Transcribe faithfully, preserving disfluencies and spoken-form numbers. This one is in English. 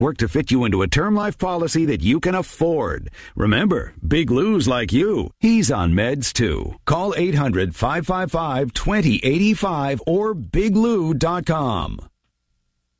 Work to fit you into a term life policy that you can afford. Remember, Big Lou's like you. He's on meds too. Call eight hundred, five five five, two zero eight five or big lou dot com.